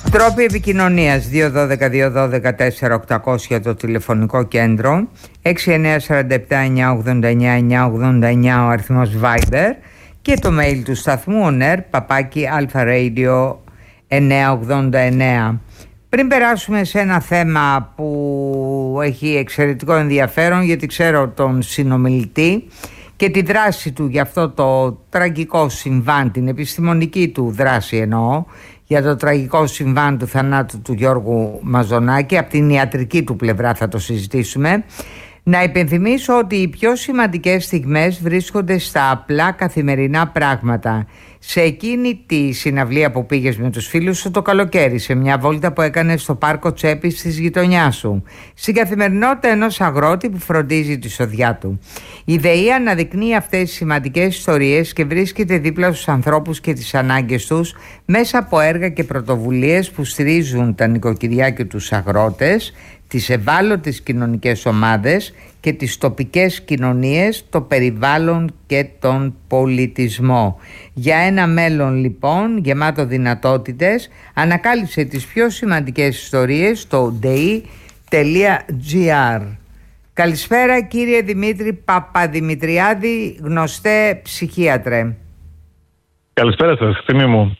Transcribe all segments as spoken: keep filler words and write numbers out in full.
Τρόποι επικοινωνίας: δύο ένα δύο δύο ένα δύο τέσσερα οκτακόσια το τηλεφωνικό κέντρο, έξι εννιά τέσσερα επτά εννιά ογδόντα εννιά εννιά ογδόντα εννιά ο αριθμός Viber και το mail του σταθμού oner παπάκι alpharadio εννιακόσια ογδόντα εννέα. Πριν περάσουμε σε ένα θέμα που έχει εξαιρετικό ενδιαφέρον, γιατί ξέρω τον συνομιλητή και τη δράση του για αυτό το τραγικό συμβάν, την επιστημονική του δράση εννοώ, για το τραγικό συμβάν του θανάτου του Γιώργου Μαζονάκη, από την ιατρική του πλευρά θα το συζητήσουμε, να υπενθυμίσω ότι οι πιο σημαντικές στιγμές βρίσκονται στα απλά καθημερινά πράγματα. Σε εκείνη τη συναυλία που πήγες με τους φίλους σου το καλοκαίρι, σε μια βόλτα που έκανες στο πάρκο Τσέπης της γειτονιάς σου, στην καθημερινότητα ενός αγρότη που φροντίζει τη σοδιά του. Η ΔΕΗ αναδεικνύει αυτές τις σημαντικές ιστορίες και βρίσκεται δίπλα στους ανθρώπους και τις ανάγκες τους μέσα από έργα και πρωτοβουλίες που στηρίζουν τα νοικοκυριά και τους αγρότες, τις ευάλωτες κοινωνικές ομάδες και τις τοπικές κοινωνίες, το περιβάλλον και τον πολιτισμό. Για ένα μέλλον λοιπόν γεμάτο δυνατότητες, ανακάλυψε τις πιο σημαντικές ιστορίες στο ντεϊ τελεία τζι άρ. Καλησπέρα κύριε Δημήτρη Παπαδημητριάδη, γνωστέ ψυχίατρε. Καλησπέρα σας, τιμή μου.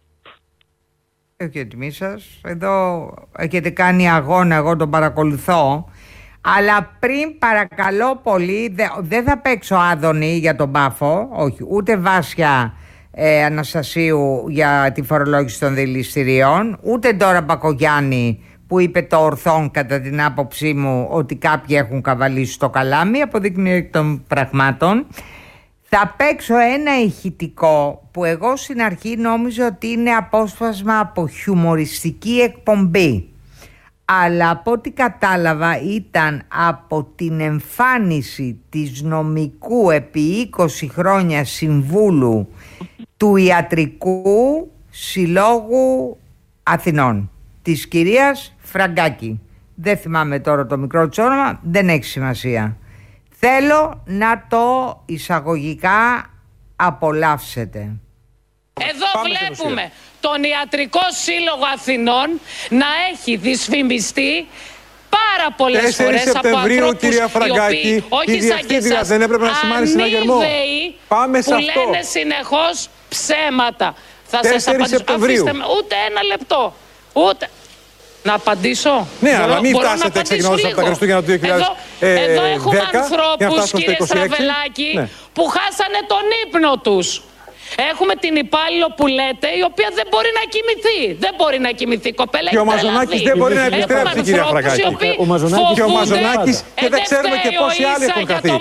Όχι τιμή σας, εδώ έχετε κάνει αγώνα, εγώ τον παρακολουθώ. Αλλά πριν παρακαλώ πολύ, δεν θα παίξω Άδωνη για τον Πάφο, όχι, ούτε Βάσια ε, Αναστασίου για τη φορολόγηση των δηληστηριών, ούτε τώρα Μπακογιάννη που είπε το ορθόν κατά την άποψή μου ότι κάποιοι έχουν καβαλήσει το καλάμι, αποδεικνύει των πραγμάτων. Θα παίξω ένα ηχητικό που εγώ στην αρχή νόμιζα ότι είναι απόσπασμα από χιουμοριστική εκπομπή, αλλά από ό,τι κατάλαβα ήταν από την εμφάνιση της νομικού επί είκοσι χρόνια συμβούλου του Ιατρικού Συλλόγου Αθηνών, της κυρίας Φραγκάκη. Δεν θυμάμαι τώρα το μικρό της όνομα, δεν έχει σημασία. Θέλω να το εισαγωγικά απολαύσετε. Εδώ Πάμε βλέπουμε τον Ιατρικό Σύλλογο Αθηνών να έχει δυσφημιστεί πάρα πολλές φορές από ανθρώπους κυρία Φραγκάκη, οι οποίοι, όχι η σαν και εσάς, δεν έπρεπε να σημάνει συναγερμό. Πάμε σε που αυτό. λένε συνεχώς ψέματα. Θα σας απαντήσω. Αφήστε με ούτε ένα λεπτό. Ούτε... Να απαντήσω. Ναι, μπορώ, αλλά μην μπορώ φτάσετε ξεκινώντας από τα Χριστούγεννα του δύο χιλιάδες δέκα. Εδώ, εδώ έχουμε ανθρώπους, κύριε Στραβελάκη, ναι, που χάσανε τον ύπνο τους. Έχουμε την υπάλληλο που λέτε, η οποία δεν μπορεί να κοιμηθεί. Δεν μπορεί να κοιμηθεί, κοπέλα. Και ο Μαζονάκης δεν μπορεί να επιστρέψει, κυρία Φραγκάκη. Ο Μαζονάκης και ο Μαζονάκης και δεν ξέρουμε και πόσοι άλλοι έχουν χαθεί.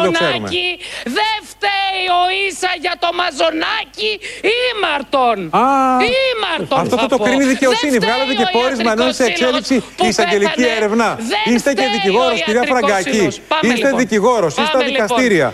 Δεν φταίει ο Ίσα για το Μαζονάκη, ήμαρτον. Ήμαρτον. Αυτό το το κρίνει η δικαιοσύνη. Βγάλατε και πόρισμα ενώ σε εξέλιξη η εισαγγελική έρευνα. Είστε και δικηγόρος, κυρία Φραγκάκη. Είστε δικηγόρος, είστε στα δικαστήρια.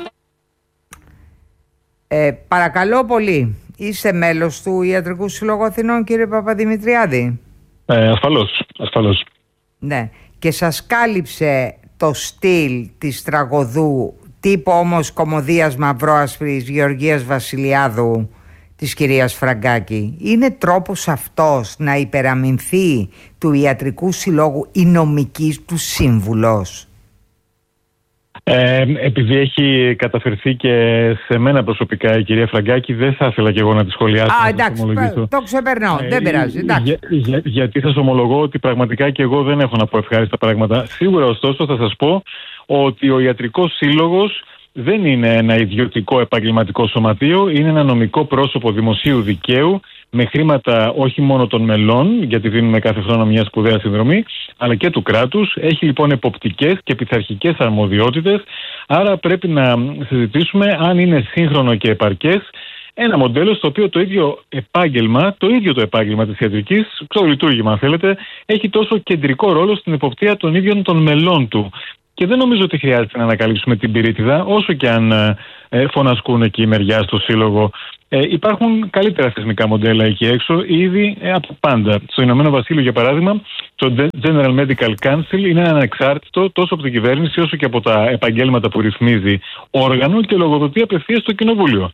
Ε, παρακαλώ πολύ, είστε μέλος του Ιατρικού Συλλόγου Αθηνών, κύριε Παπαδημητριάδη? Ε, ασφαλώς, ασφαλώς. Ναι, και σας κάλυψε το στυλ της τραγωδού, τύπου όμως κωμωδίας μαυρόασπρης Γεωργίας Βασιλιάδου, της κυρίας Φραγκάκη. Είναι τρόπος αυτός να υπεραμεινθεί του Ιατρικού Συλλόγου η νομική του σύμβουλος? Ε, επειδή έχει καταφερθεί και σε μένα προσωπικά η κυρία Φραγκάκη, δεν θα ήθελα και εγώ να τη σχολιάσω. Α, εντάξει, το ξεπερνώ, ε, δεν πειράζει. Για, για, γιατί σας ομολογώ ότι πραγματικά και εγώ δεν έχω να πω ευχάριστα πράγματα. Σίγουρα ωστόσο θα σας πω ότι ο Ιατρικός Σύλλογος δεν είναι ένα ιδιωτικό επαγγελματικό σωματείο, είναι ένα νομικό πρόσωπο δημοσίου δικαίου με χρήματα όχι μόνο των μελών, γιατί δίνουμε κάθε χρόνο μια σπουδαία συνδρομή, αλλά και του κράτους. Έχει λοιπόν εποπτικές και πειθαρχικές αρμοδιότητες, άρα πρέπει να συζητήσουμε αν είναι σύγχρονο και επαρκές ένα μοντέλο στο οποίο το ίδιο επάγγελμα, το ίδιο το επάγγελμα της ιατρικής, το λειτουργήμα αν θέλετε, έχει τόσο κεντρικό ρόλο στην εποπτεία των ίδιων των μελών του. Και δεν νομίζω ότι χρειάζεται να ανακαλύψουμε την πυρίτιδα, όσο και αν ε, φωνασκούν εκεί οι μεριά στο Σύλλογο. Ε, υπάρχουν καλύτερα θεσμικά μοντέλα εκεί έξω, ήδη ε, από πάντα. Στο Ηνωμένο Βασίλειο, για παράδειγμα, το General Medical Council είναι ένα ανεξάρτητο τόσο από την κυβέρνηση όσο και από τα επαγγέλματα που ρυθμίζει όργανο και λογοδοτεί απευθείας στο Κοινοβούλιο.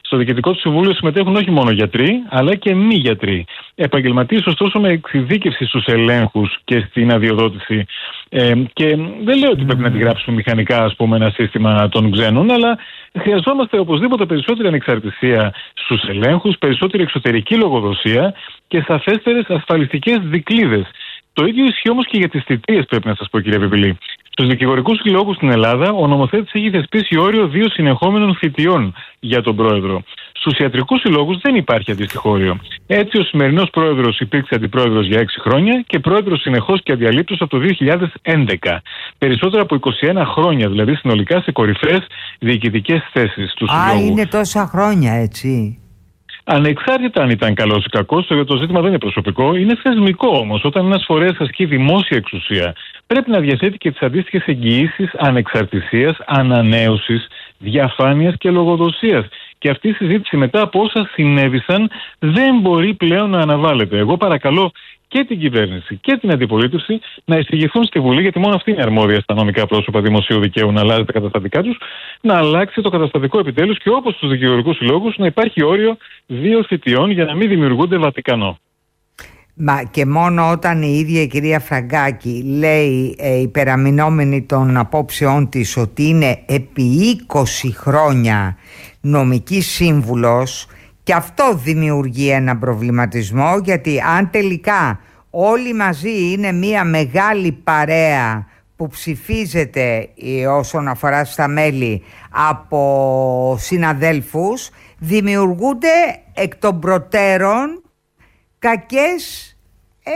Στο Διοικητικό του Συμβούλιο συμμετέχουν όχι μόνο γιατροί, αλλά και μη γιατροί. Επαγγελματίες, ωστόσο, με εξειδίκευση στους ελέγχους και στην αδειοδότηση. Ε, και δεν λέω ότι πρέπει να τη γράψουμε μηχανικά, ας πούμε, ένα σύστημα των ξένων, αλλά χρειαζόμαστε οπωσδήποτε περισσότερη ανεξαρτησία στους ελέγχους, περισσότερη εξωτερική λογοδοσία και σαφέστερες ασφαλιστικές δικλείδες. Το ίδιο ισχύει όμως και για τις θητείες, πρέπει να σας πω, κύριε Πιπηλή. Στους δικηγορικούς συλλόγους στην Ελλάδα, ο νομοθέτης έχει θεσπίσει όριο δύο συνεχόμενων θητιών για τον πρόεδρο. Στους ιατρικούς συλλόγους δεν υπάρχει αντίστοιχο όριο. Έτσι, ο σημερινός πρόεδρος υπήρξε αντιπρόεδρος για έξι χρόνια και πρόεδρος συνεχώς και αδιαλείπτως από το δύο χιλιάδες έντεκα. Περισσότερα από είκοσι ένα χρόνια, δηλαδή συνολικά σε κορυφαίες διοικητικές θέσεις του συλλόγου. Α, είναι τόσα χρόνια, έτσι. Ανεξάρτητα αν ήταν καλός ή κακός, το ζήτημα δεν είναι προσωπικό, είναι θεσμικό όμως. Όταν ένας φορέας ασκεί δημόσια εξουσία, πρέπει να διαθέτει και τις αντίστοιχες εγγυήσεις ανεξαρτησίας, ανανέωσης, διαφάνειας και λογοδοσίας. Και αυτή η συζήτηση μετά από όσα συνέβησαν δεν μπορεί πλέον να αναβάλλεται. Εγώ παρακαλώ και την κυβέρνηση και την αντιπολίτευση να εισηγηθούν στη Βουλή, γιατί μόνο αυτή είναι αρμόδια στα νομικά πρόσωπα δημοσίου δικαίου να αλλάζει τα καταστατικά τους, να αλλάξει το καταστατικό επιτέλους και όπως στους δικηγορικούς συλλόγους να υπάρχει όριο δύο θητιών για να μην δημιουργούνται Βατικανό. Μα και μόνο όταν η ίδια η κυρία Φραγκάκη λέει, ε, υπεραμεινόμενη των απόψεών της, ότι είναι επί είκοσι χρόνια νομική σύμβουλος, και αυτό δημιουργεί ένα προβληματισμό, γιατί αν τελικά όλοι μαζί είναι μια μεγάλη παρέα που ψηφίζεται όσον αφορά στα μέλη από συναδέλφους, δημιουργούνται εκ των προτέρων κακές ε,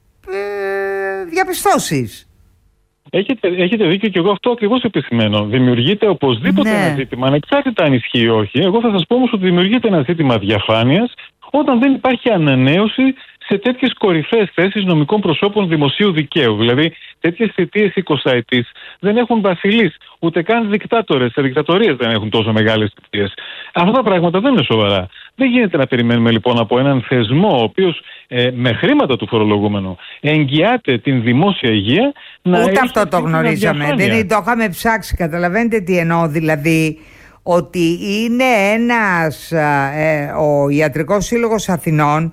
ε, διαπιστώσεις. Έχετε, έχετε δίκιο και εγώ αυτό ακριβώς επισημαίνω. Δημιουργείται οπωσδήποτε ναι. ένα ζήτημα, ανεξάρτητα αν ισχύει ή όχι. Εγώ θα σας πω όμως ότι δημιουργείται ένα ζήτημα διαφάνειας όταν δεν υπάρχει ανανέωση σε τέτοιες κορυφαίες θέσεις νομικών προσώπων δημοσίου δικαίου. Δηλαδή, τέτοιες θητείες εικοσαετής δεν έχουν βασιλείς, ούτε καν δικτάτορες. Σε δικτατορίες δεν έχουν τόσο μεγάλες θητείες. Αυτά τα πράγματα δεν είναι σοβαρά. Δεν γίνεται να περιμένουμε λοιπόν από έναν θεσμό, ο οποίος ε, με χρήματα του φορολογούμενου εγγυάται την δημόσια υγεία, να ούτε αυτό το γνωρίζαμε. Δεν το είχαμε ψάξει. Καταλαβαίνετε τι εννοώ, δηλαδή. Ότι είναι ένας, ε, ο Ιατρικός Σύλλογος Αθηνών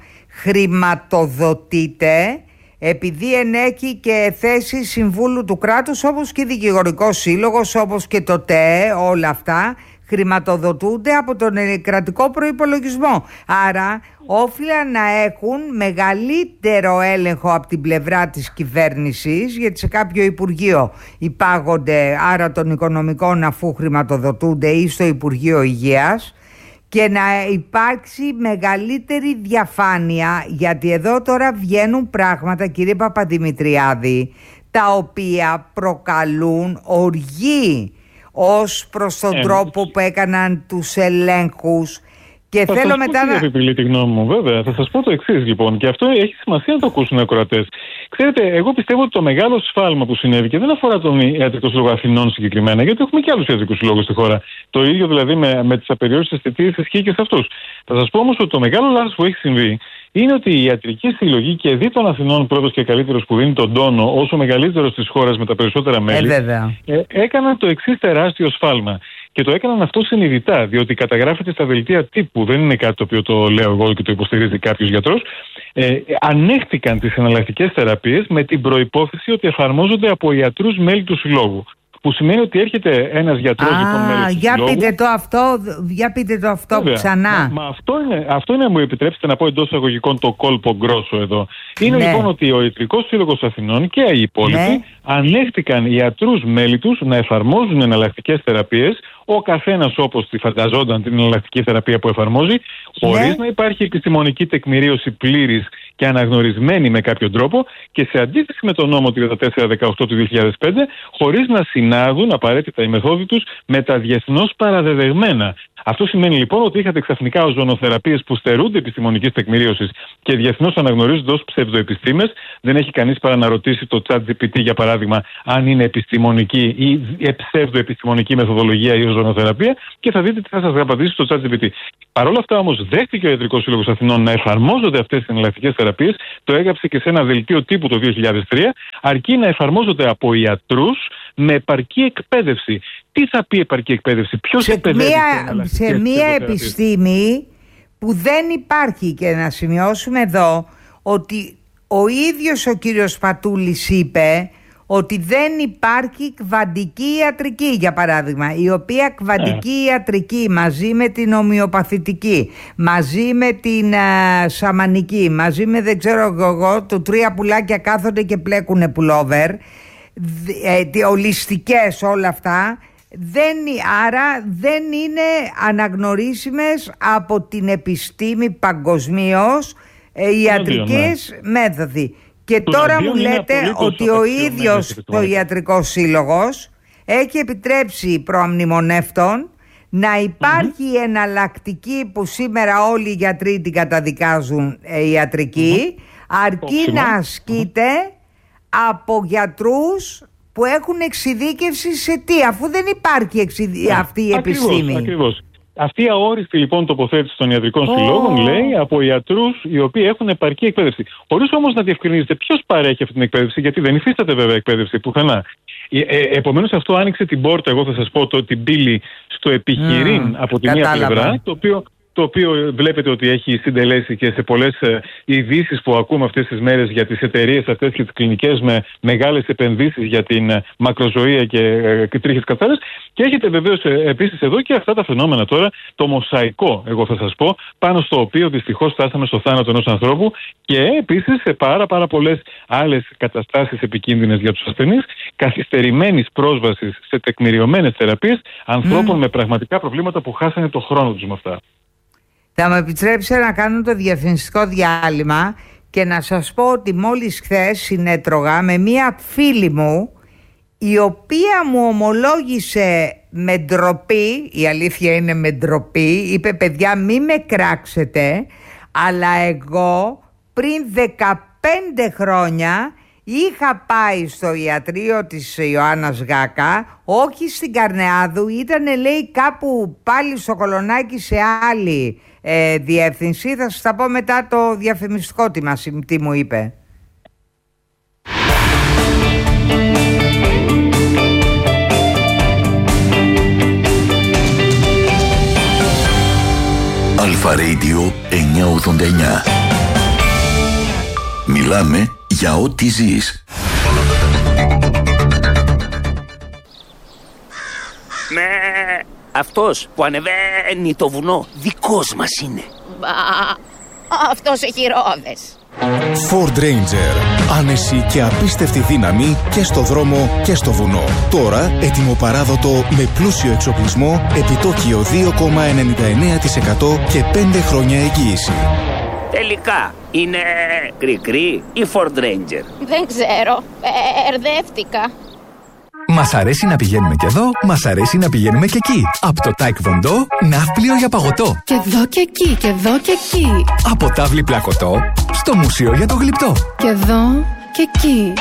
χρηματοδοτείται επειδή ενέχει και θέση συμβούλου του κράτους, όπως και Δικηγορικός Σύλλογος, όπως και το ΤΕ, όλα αυτά χρηματοδοτούνται από τον κρατικό προϋπολογισμό. Άρα όφυλαν να έχουν μεγαλύτερο έλεγχο από την πλευρά της κυβέρνησης, γιατί σε κάποιο υπουργείο υπάγονται, άρα των οικονομικών, αφού χρηματοδοτούνται, ή στο Υπουργείο Υγείας, και να υπάρξει μεγαλύτερη διαφάνεια, γιατί εδώ τώρα βγαίνουν πράγματα, κύριε Παπαδημητριάδη, τα οποία προκαλούν οργή ως προς τον ε, τρόπο που έκαναν τους ελέγχους. Και θα θέλω σας μετά πω, να... Επιπηλή, τη γνώμη μου, βέβαια. Θα σας πω το εξής λοιπόν, και αυτό έχει σημασία να το ακούσουν οι ακροατές. Ξέρετε, εγώ πιστεύω ότι το μεγάλο σφάλμα που συνέβη, και δεν αφορά τον Ιατρικό Σύλλογο Αθηνών συγκεκριμένα, γιατί έχουμε και άλλους ιατρικούς συλλόγους στη χώρα. Το ίδιο δηλαδή με, με τις απεριόριστες θητείες ισχύει και σε αυτούς. Θα σας πω όμως ότι το μεγάλο λάθος που έχει συμβεί είναι ότι η ιατρική συλλογή, και δι των Αθηνών πρώτος και καλύτερος που δίνει τον τόνο, όσο μεγαλύτερος της χώρας με τα περισσότερα μέλη, ε, ε, έκαναν το εξής τεράστιο σφάλμα. Και το έκαναν αυτό συνειδητά, διότι καταγράφεται στα δελτία τύπου, δεν είναι κάτι το οποίο το λέω εγώ και το υποστηρίζει κάποιος γιατρός. Ε, ανέχτηκαν τις εναλλακτικές θεραπείες με την προϋπόθεση ότι εφαρμόζονται από ιατρούς μέλη του συλλόγου. Που σημαίνει ότι έρχεται ένας γιατρός λοιπόν μέλος του για συλλόγου. Πείτε το αυτό, για πείτε το αυτό Βέβαια, ξανά. Μα, μα αυτό, είναι, αυτό είναι, μου επιτρέψετε να πω εντός εισαγωγικών, το κόλπο γκρόσο εδώ. Είναι ναι. λοιπόν ότι ο Ιατρικός Σύλλογος Αθηνών και οι υπόλοιποι ναι. ανέχτηκαν ιατρούς μέλη τους να εφαρμόζουν εναλλακτικές θεραπείες, ο καθένας όπως τη φανταζόταν την εναλλακτική θεραπεία που εφαρμόζει, χωρίς ναι. να υπάρχει επιστημονική τεκμηρίωση πλήρης και αναγνωρισμένη με κάποιο τρόπο, και σε αντίθεση με τον νόμο τριάντα τέσσερα δεκαοκτώ του δύο χιλιάδες πέντε, χωρίς να συνάδουν απαραίτητα οι μεθόδοι τους με τα διεθνώς παραδεδεγμένα. Αυτό σημαίνει λοιπόν ότι είχατε ξαφνικά οζονοθεραπείες που στερούνται επιστημονικής τεκμηρίωσης και διεθνώς αναγνωρίζονται ως ψευδοεπιστήμες. Δεν έχει κανείς παρά να ρωτήσει το ChatGPT, για παράδειγμα, αν είναι επιστημονική ή ψευδοεπιστημονική μεθοδολογία η οζονοθεραπεία, και θα δείτε τι θα σας απαντήσει το ChatGPT. Παρ' όλα αυτά όμως δέχτηκε ο Ιατρικός Σύλλογος Αθηνών να εφαρμόζονται αυτές τις εναλλακτικές θεραπείες, το έγραψε και σε ένα δελτίο τύπου το δύο χιλιάδες τρία, αρκεί να εφαρμόζονται από ιατρούς με επαρκή εκπαίδευση. τι θα πει επαρκή εκπαίδευση, ποιος εκπαιδεύει. Σε μία επιστήμη που δεν υπάρχει, και να σημειώσουμε εδώ ότι ο ίδιος ο κύριος Πατούλης είπε ότι δεν υπάρχει κβαντική ιατρική, για παράδειγμα, η οποία κβαντική ε. ιατρική μαζί με την ομοιοπαθητική, μαζί με την α, σαμανική, μαζί με δεν ξέρω εγώ, το τρία πουλάκια κάθονται και πλέκουνε πουλόβερ, ε, ολιστικές όλα αυτά, δεν, άρα δεν είναι αναγνωρίσιμες από την επιστήμη παγκοσμίως ε, ιατρικές ναι. μέθοδοι. Και το τώρα μου λέτε ότι ο ίδιος το Ιατρικό Σύλλογος έχει επιτρέψει προαμνημονεύτων να υπάρχει mm-hmm. εναλλακτική που σήμερα όλοι οι γιατροί την καταδικάζουν ε, ιατρική, mm-hmm. αρκεί oh, να ασκείται mm-hmm. από γιατρούς που έχουν εξειδίκευση σε τι, αφού δεν υπάρχει εξειδι... yeah. αυτή η ακριβώς, επιστήμη. Ακριβώς. Αυτή η αόριστη λοιπόν τοποθέτηση των ιατρικών oh. συλλόγων λέει από ιατρούς οι οποίοι έχουν επαρκή εκπαίδευση. Χωρίς όμως να διευκρινίζεται ποιος παρέχει αυτή την εκπαίδευση, γιατί δεν υφίσταται βέβαια εκπαίδευση πουθενά. Ε, ε, επομένως αυτό άνοιξε την πόρτα, εγώ θα σας πω, το, την πύλη στο επιχειρήν mm. από τη μία πλευρά, το οποίο... το οποίο βλέπετε ότι έχει συντελέσει και σε πολλές ειδήσεις που ακούμε αυτές τις μέρες για τις εταιρείες αυτές και τις κλινικές με μεγάλες επενδύσεις για την μακροζωία και, και τρίχες καθάρες. Και έχετε βεβαίως επίσης εδώ και αυτά τα φαινόμενα τώρα, το μοσαϊκό, εγώ θα σας πω, πάνω στο οποίο δυστυχώς φτάσαμε στο θάνατο ενός ανθρώπου, και επίσης σε πάρα πάρα πολλές άλλες καταστάσεις επικίνδυνες για τους ασθενείς, καθυστερημένης πρόσβασης σε τεκμηριωμένες θεραπείες ανθρώπων mm. με πραγματικά προβλήματα που χάσανε το χρόνο τους με αυτά. Θα μου επιτρέψετε να κάνω το διαφημιστικό διάλειμμα και να σας πω ότι μόλις χθες συνέτρωγα με μία φίλη μου, η οποία μου ομολόγησε με ντροπή, η αλήθεια είναι με ντροπή, είπε παιδιά μη με κράξετε, αλλά εγώ πριν δεκαπέντε χρόνια είχα πάει στο ιατρείο της Ιωάννας Γάκα, όχι στην Καρνεάδου, ήταν λέει κάπου πάλι στο Κολονάκι σε άλλη ε, διεύθυνση. Θα σας τα πω μετά το διαφημιστικό τι, μας, τι μου είπε. Αλφα Radio εννιακόσια ογδόντα εννιά. Μιλάμε για ό,τι ζεις. Με αυτός που ανεβαίνει το βουνό δικός μας είναι. Μπα, αυτός έχει ρόδες. Ford Ranger. Άνεση και απίστευτη δύναμη και στο δρόμο και στο βουνό. Τώρα έτοιμο παράδοτο με πλούσιο εξοπλισμό, επιτόκιο δύο κόμμα ενενήντα εννέα τοις εκατό και πέντε χρόνια εγγύηση. Τελικά είναι κρικρί ή Ford Ranger? Δεν ξέρω, μπερδεύτηκα. Μας αρέσει να πηγαίνουμε και εδώ, μας αρέσει να πηγαίνουμε και εκεί. Από το Taekwondo, ναύπλιο για παγωτό. Και εδώ και εκεί, και εδώ και εκεί. Από τάβλη πλακωτό, στο μουσείο για το γλυπτό. Και εδώ και εκεί.